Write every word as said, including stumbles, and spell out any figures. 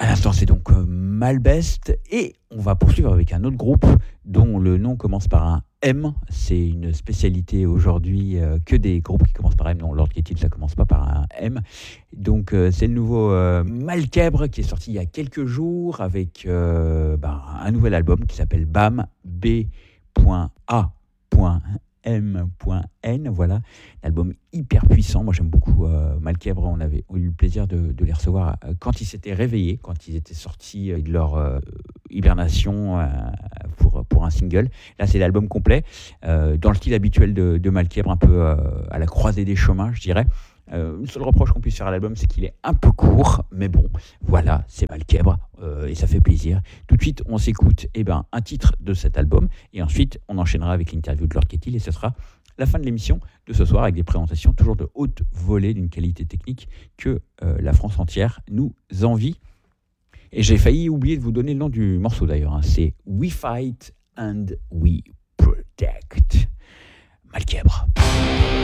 À l'instant, c'est donc euh, Malbest et on va poursuivre avec un autre groupe dont le nom commence par un M. C'est une spécialité aujourd'hui euh, que des groupes qui commencent par M. Non, Lord Kettil, ça commence pas par un M. Donc euh, c'est le nouveau euh, Malkebre qui est sorti il y a quelques jours avec euh, ben, un nouvel album qui s'appelle BAM, B A M N, voilà, un album hyper puissant. Moi j'aime beaucoup euh, Malkebre, on avait eu le plaisir de, de les recevoir euh, quand ils s'étaient réveillés, quand ils étaient sortis euh, de leur euh, hibernation euh, pour, pour un single. Là c'est l'album complet, euh, dans le style habituel de, de Malkebre, un peu euh, à la croisée des chemins je dirais. Euh, le seul reproche qu'on puisse faire à l'album, c'est qu'il est un peu court, mais bon, voilà, c'est Malkebre euh, et ça fait plaisir. Tout de suite, on s'écoute eh ben, un titre de cet album et ensuite, on enchaînera avec l'interview de Lord Kettil et ce sera la fin de l'émission de ce soir avec des présentations toujours de haute volée d'une qualité technique que euh, la France entière nous envie. Et j'ai failli oublier de vous donner le nom du morceau d'ailleurs, hein. C'est We Fight and We Protect. Malkebre.